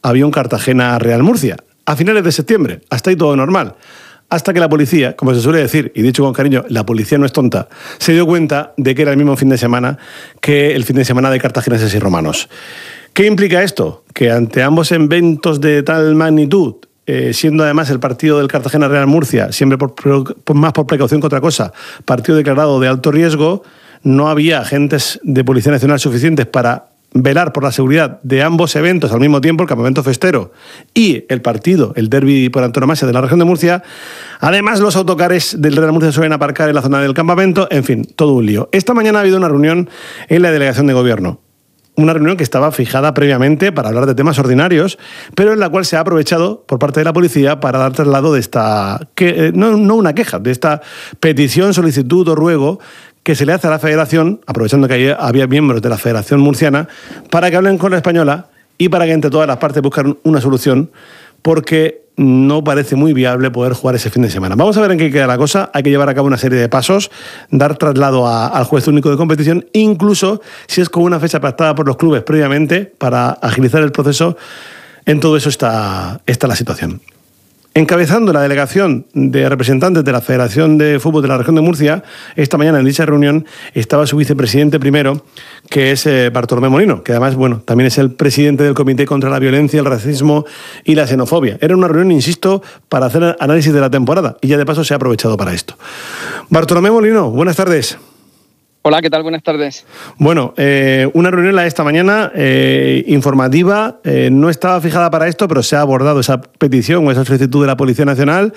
había un Cartagena-Real Murcia. A finales de septiembre, hasta ahí todo normal. Hasta que la policía, como se suele decir, y dicho con cariño, la policía no es tonta, se dio cuenta de que era el mismo fin de semana que el fin de semana de cartagineses y romanos. ¿Qué implica esto? Que ante ambos eventos de tal magnitud, siendo además el partido del Cartagena-Real Murcia, siempre más por precaución que otra cosa, partido declarado de alto riesgo, no había agentes de Policía Nacional suficientes para velar por la seguridad de ambos eventos al mismo tiempo, el campamento festero y el partido, el derbi por antonomasia de la región de Murcia. Además, los autocares del Real Murcia suelen aparcar en la zona del campamento. En fin, todo un lío. Esta mañana ha habido una reunión en la delegación de gobierno. Una reunión que estaba fijada previamente para hablar de temas ordinarios, pero en la cual se ha aprovechado por parte de la policía para dar traslado de esta, no una queja, de esta petición, solicitud o ruego que se le hace a la Federación, aprovechando que había miembros de la Federación Murciana, para que hablen con la española y para que entre todas las partes busquen una solución, porque no parece muy viable poder jugar ese fin de semana. Vamos a ver en qué queda la cosa. Hay que llevar a cabo una serie de pasos, dar traslado al juez único de competición, incluso si es con una fecha pactada por los clubes previamente para agilizar el proceso. En todo eso está la situación. Encabezando la delegación de representantes de la Federación de Fútbol de la región de Murcia, esta mañana en dicha reunión estaba su vicepresidente primero, que es Bartolomé Molino, que además, también es el presidente del Comité contra la Violencia, el Racismo y la Xenofobia. Era una reunión, insisto, para hacer análisis de la temporada y ya de paso se ha aprovechado para esto. Bartolomé Molino, buenas tardes. Hola, ¿qué tal? Buenas tardes. Una reunión esta mañana informativa, no estaba fijada para esto, pero se ha abordado esa petición o esa solicitud de la Policía Nacional.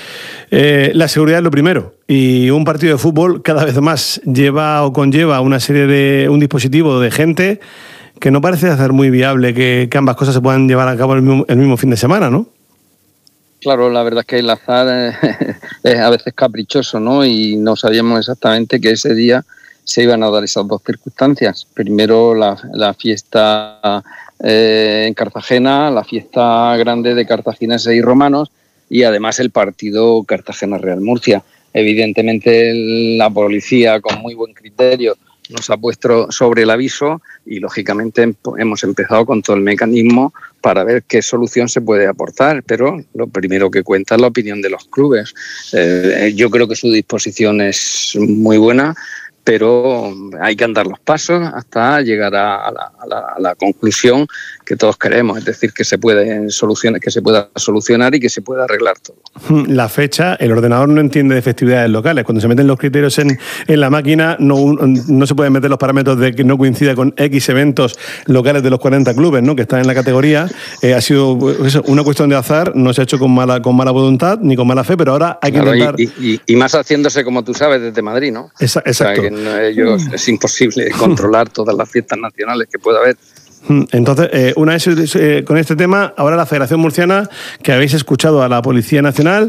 La seguridad es lo primero y un partido de fútbol cada vez más conlleva un dispositivo de gente que no parece hacer muy viable que ambas cosas se puedan llevar a cabo el mismo fin de semana, ¿no? Claro, la verdad es que el azar es a veces caprichoso, ¿no? Y no sabíamos exactamente que ese día se iban a dar esas dos circunstancias. Primero la fiesta en Cartagena, la fiesta grande de cartagineses y romanos y además el partido Cartagena-Real Murcia. Evidentemente la policía con muy buen criterio nos ha puesto sobre el aviso y lógicamente hemos empezado con todo el mecanismo para ver qué solución se puede aportar, pero lo primero que cuenta es la opinión de los clubes. Yo creo que su disposición es muy buena, pero hay que andar los pasos hasta llegar a la conclusión que todos queremos, es decir, que se pueda solucionar y que se pueda arreglar todo. La fecha, el ordenador no entiende de festividades locales. Cuando se meten los criterios en la máquina, no se pueden meter los parámetros de que no coincida con X eventos locales de los 40 clubes, ¿no?, que están en la categoría. Ha sido una cuestión de azar, no se ha hecho con mala voluntad ni con mala fe, pero ahora hay que intentar... Y más haciéndose, como tú sabes, desde Madrid, ¿no? Exacto. O sea, que es imposible controlar todas las fiestas nacionales que pueda haber. Entonces, una vez con este tema, ahora la Federación Murciana, que habéis escuchado a la Policía Nacional,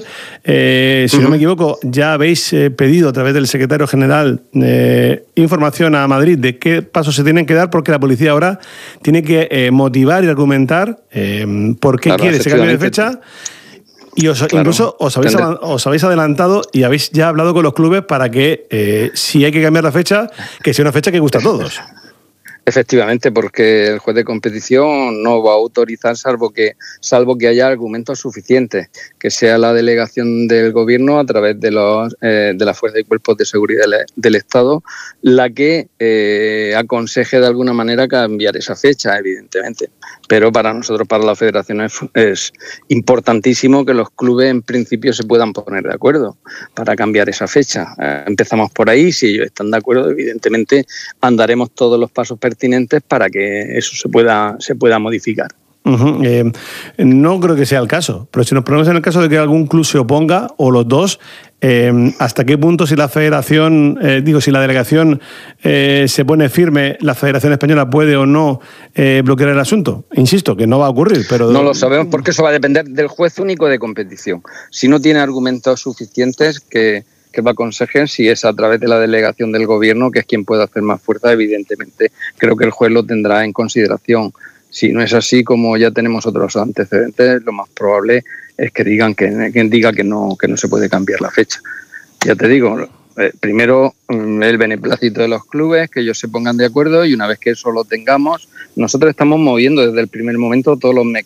si no me equivoco, ya habéis pedido a través del secretario general información a Madrid de qué pasos se tienen que dar, porque la policía ahora tiene que motivar y argumentar por qué quiere ese cambio de fecha. Y incluso os habéis adelantado y habéis ya hablado con los clubes para que, si hay que cambiar la fecha, que sea una fecha que guste a todos. Efectivamente, porque el juez de competición no va a autorizar salvo que haya argumentos suficientes, que sea la delegación del gobierno a través de la Fuerza y Cuerpos de Seguridad del Estado la que aconseje de alguna manera cambiar esa fecha, evidentemente. Pero para nosotros, para la Federación, es importantísimo que los clubes en principio se puedan poner de acuerdo para cambiar esa fecha. Empezamos por ahí, si ellos están de acuerdo, evidentemente andaremos todos los pasos pertinentes para que eso se pueda modificar. No creo que sea el caso, pero si nos ponemos en el caso de que algún club se oponga, o los dos, ¿hasta qué punto si la Federación, si la delegación se pone firme, la Federación Española puede o no bloquear el asunto? Insisto, que no va a ocurrir, pero... No lo sabemos porque eso va a depender del juez único de competición. Si no tiene argumentos suficientes que lo aconsejen, si es a través de la delegación del gobierno, que es quien puede hacer más fuerza, evidentemente creo que el juez lo tendrá en consideración. Si no es así, como ya tenemos otros antecedentes, lo más probable es que diga que no se puede cambiar la fecha. Ya te digo, primero el beneplácito de los clubes, que ellos se pongan de acuerdo, y una vez que eso lo tengamos, nosotros estamos moviendo desde el primer momento todos los mecanismos